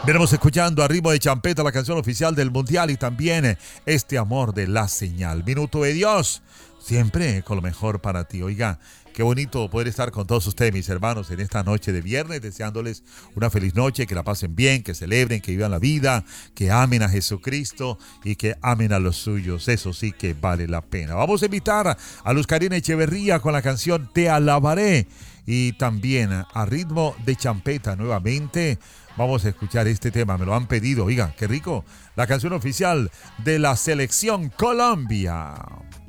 Venimos escuchando a ritmo de champeta la canción oficial del Mundial y también este amor de la señal. Minuto de Dios, siempre con lo mejor para ti. Oiga, qué bonito poder estar con todos ustedes, mis hermanos, en esta noche de viernes, deseándoles una feliz noche, que la pasen bien, que celebren, que vivan la vida, que amen a Jesucristo y que amen a los suyos. Eso sí que vale la pena. Vamos a invitar a Luz Karina Echeverría con la canción Te Alabaré. Y también a ritmo de champeta nuevamente vamos a escuchar este tema, me lo han pedido, oiga, qué rico, la canción oficial de la Selección Colombia.